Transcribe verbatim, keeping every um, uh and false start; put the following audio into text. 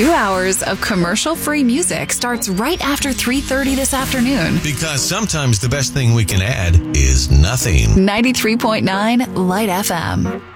Two hours of commercial-free music starts right after three thirty this afternoon. Because sometimes the best thing we can add is nothing. ninety-three point nine Light F M.